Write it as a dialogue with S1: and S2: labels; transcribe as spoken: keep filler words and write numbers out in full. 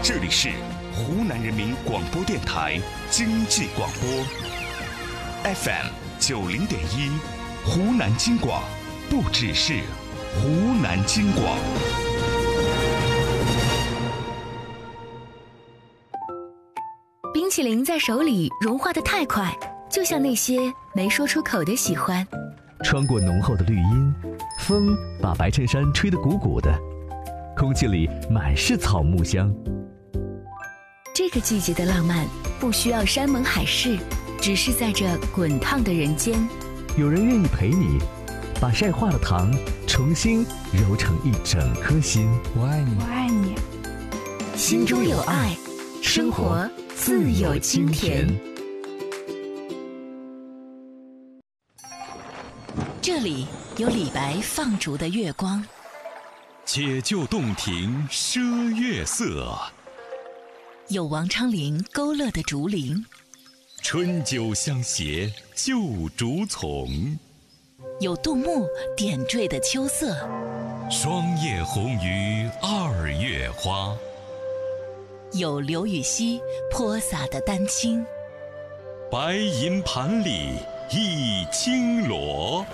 S1: 这里是湖南人民广播电台经济广播 F M 九零点一，湖南经广，不只是湖南经广。
S2: 冰淇淋在手里融化得太快，就像那些没说出口的喜欢。
S3: 穿过浓厚的绿荫，风把白衬衫吹得鼓鼓的，空气里满是草木香。
S2: 这个季节的浪漫不需要山盟海誓，只是在这滚烫的人间，
S3: 有人愿意陪你，把晒化的糖重新揉成一整颗心。
S4: 我爱你，
S5: 我爱你，
S2: 心中有爱，生活自有清甜。这里有李白放逐的月光，
S1: 解救洞庭赊月色，
S2: 有王昌龄勾勒的竹林，
S1: 春酒相携旧竹丛，
S2: 有杜牧点缀的秋色，
S1: 霜叶红于二月花，
S2: 有刘禹锡泼洒的丹青，
S1: 白银盘里一青螺。